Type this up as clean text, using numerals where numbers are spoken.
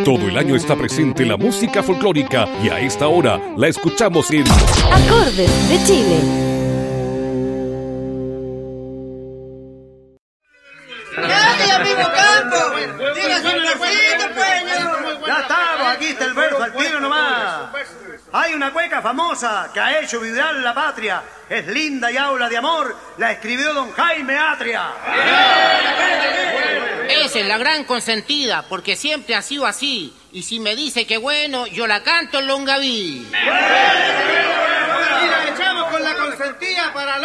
Todo el año está presente la música folclórica y a esta hora la escuchamos en Acordes de Chile. Ya estamos, aquí está el verso al tiro nomás. Hay una cueca famosa que ha hecho vibrar la patria. Es linda y habla de amor. La escribió don Jaime Atria. Esa es la gran consentida, porque siempre ha sido así. Y si me dice que bueno, yo la canto en Longaví. Y la echamos con la consentida para